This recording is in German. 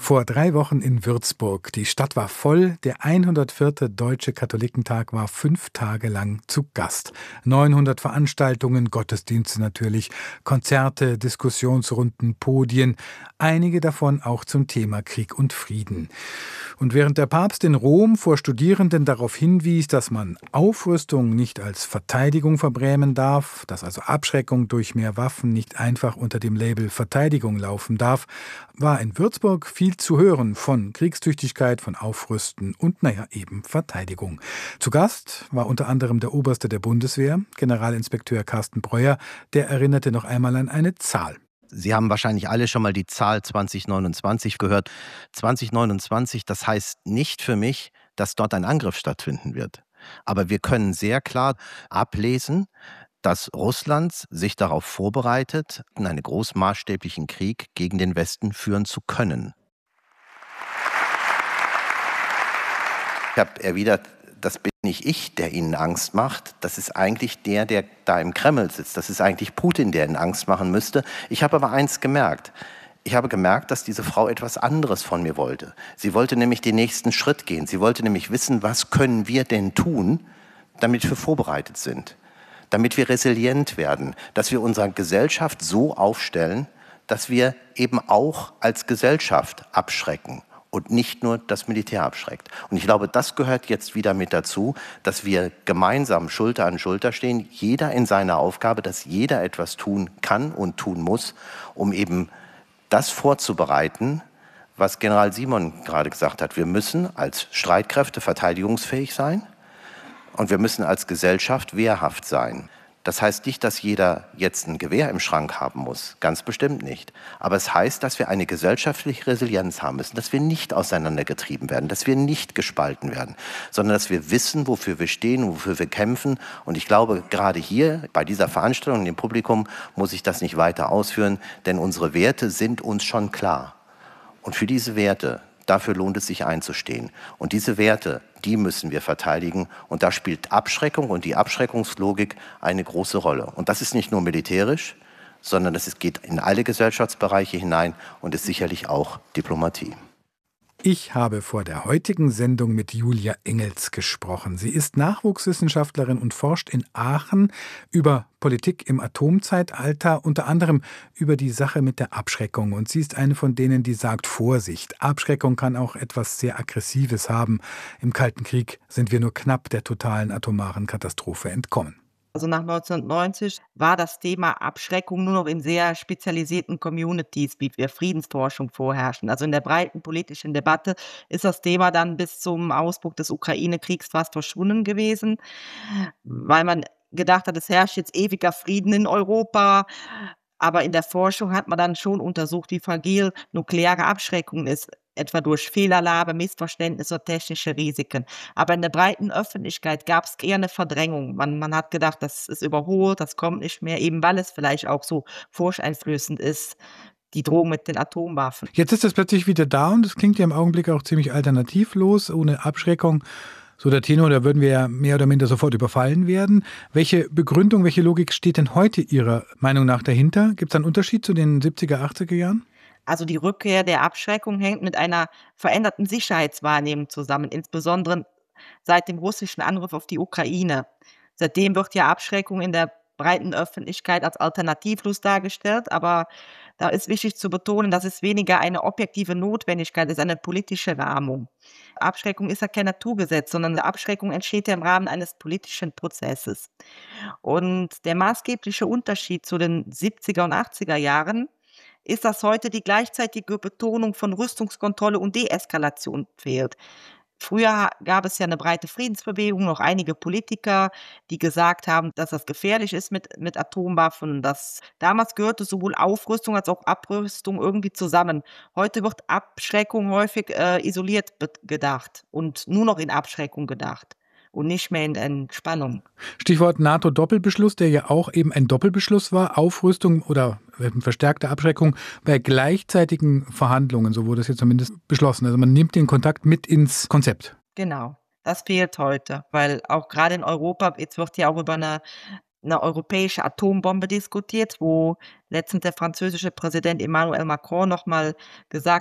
Vor 3 Wochen in Würzburg. Die Stadt war voll. Der 104. Deutsche Katholikentag war 5 Tage lang zu Gast. 900 Veranstaltungen, Gottesdienste natürlich, Konzerte, Diskussionsrunden, Podien. Einige davon auch zum Thema Krieg und Frieden. Und während der Papst in Rom vor Studierenden darauf hinwies, dass man Aufrüstung nicht als Verteidigung verbrämen darf, dass also Abschreckung durch mehr Waffen nicht einfach unter dem Label Verteidigung laufen darf, war in Würzburg viel zu hören von Kriegstüchtigkeit, von Aufrüsten und eben Verteidigung. Zu Gast war unter anderem der Oberste der Bundeswehr, Generalinspekteur Carsten Breuer, der erinnerte noch einmal an eine Zahl. Sie haben wahrscheinlich alle schon mal die Zahl 2029 gehört. 2029, das heißt nicht für mich, dass dort ein Angriff stattfinden wird. Aber wir können sehr klar ablesen, dass Russland sich darauf vorbereitet, einen großmaßstäblichen Krieg gegen den Westen führen zu können. Ich habe erwidert, das bin nicht ich, der Ihnen Angst macht. Das ist eigentlich der da im Kreml sitzt. Das ist eigentlich Putin, der Ihnen Angst machen müsste. Ich habe aber eins gemerkt. Ich habe gemerkt, dass diese Frau etwas anderes von mir wollte. Sie wollte nämlich den nächsten Schritt gehen. Sie wollte nämlich wissen, was können wir denn tun, damit wir vorbereitet sind, damit wir resilient werden, dass wir unsere Gesellschaft so aufstellen, dass wir eben auch als Gesellschaft abschrecken und nicht nur das Militär abschreckt. Und ich glaube, das gehört jetzt wieder mit dazu, dass wir gemeinsam Schulter an Schulter stehen, jeder in seiner Aufgabe, dass jeder etwas tun kann und tun muss, um eben das vorzubereiten, was General Simon gerade gesagt hat. Wir müssen als Streitkräfte verteidigungsfähig sein und wir müssen als Gesellschaft wehrhaft sein. Das heißt nicht, dass jeder jetzt ein Gewehr im Schrank haben muss, ganz bestimmt nicht. Aber es heißt, dass wir eine gesellschaftliche Resilienz haben müssen, dass wir nicht auseinandergetrieben werden, dass wir nicht gespalten werden, sondern dass wir wissen, wofür wir stehen, wofür wir kämpfen. Und ich glaube, gerade hier bei dieser Veranstaltung, dem Publikum, muss ich das nicht weiter ausführen, denn unsere Werte sind uns schon klar. Und für diese Werte, dafür lohnt es sich einzustehen. Und diese Werte, die müssen wir verteidigen. Und da spielt Abschreckung und die Abschreckungslogik eine große Rolle. Und das ist nicht nur militärisch, sondern es geht in alle Gesellschaftsbereiche hinein und ist sicherlich auch Diplomatie. Ich habe vor der heutigen Sendung mit Julia Engels gesprochen. Sie ist Nachwuchswissenschaftlerin und forscht in Aachen über Politik im Atomzeitalter, unter anderem über die Sache mit der Abschreckung. Und sie ist eine von denen, die sagt, Vorsicht, Abschreckung kann auch etwas sehr Aggressives haben. Im Kalten Krieg sind wir nur knapp der totalen atomaren Katastrophe entkommen. Also nach 1990 war das Thema Abschreckung nur noch in sehr spezialisierten Communities, wie wir Friedensforschung vorherrschen. Also in der breiten politischen Debatte ist das Thema dann bis zum Ausbruch des Ukraine-Kriegs fast verschwunden gewesen, weil man gedacht hat, es herrscht jetzt ewiger Frieden in Europa. Aber in der Forschung hat man dann schon untersucht, wie fragil nukleare Abschreckung ist, etwa durch Fehlalarme, Missverständnisse oder technische Risiken. Aber in der breiten Öffentlichkeit gab es eher eine Verdrängung. Man hat gedacht, das ist überholt, das kommt nicht mehr, eben weil es vielleicht auch so furchteinflößend ist, die Drohung mit den Atomwaffen. Jetzt ist das plötzlich wieder da und es klingt ja im Augenblick auch ziemlich alternativlos, ohne Abschreckung. So der Tenor, da würden wir ja mehr oder minder sofort überfallen werden. Welche Begründung, welche Logik steht denn heute Ihrer Meinung nach dahinter? Gibt es einen Unterschied zu den 70er, 80er Jahren? Also die Rückkehr der Abschreckung hängt mit einer veränderten Sicherheitswahrnehmung zusammen, insbesondere seit dem russischen Angriff auf die Ukraine. Seitdem wird ja Abschreckung in der breiten Öffentlichkeit als alternativlos dargestellt, aber da ist wichtig zu betonen, dass es weniger eine objektive Notwendigkeit ist, eine politische Rahmung. Abschreckung ist ja kein Naturgesetz, sondern Abschreckung entsteht ja im Rahmen eines politischen Prozesses. Und der maßgebliche Unterschied zu den 70er und 80er Jahren ist, dass heute die gleichzeitige Betonung von Rüstungskontrolle und Deeskalation fehlt. Früher gab es ja eine breite Friedensbewegung, noch einige Politiker, die gesagt haben, dass das gefährlich ist mit Atomwaffen. Damals gehörte sowohl Aufrüstung als auch Abrüstung irgendwie zusammen. Heute wird Abschreckung häufig isoliert gedacht und nur noch in Abschreckung gedacht und nicht mehr in Entspannung. Stichwort NATO-Doppelbeschluss, der ja auch eben ein Doppelbeschluss war, Aufrüstung oder verstärkte Abschreckung bei gleichzeitigen Verhandlungen, so wurde es jetzt zumindest beschlossen. Also man nimmt den Kontakt mit ins Konzept. Genau, das fehlt heute, weil auch gerade in Europa, jetzt wird ja auch über eine europäische Atombombe diskutiert, wo letztens der französische Präsident Emmanuel Macron nochmal gesagt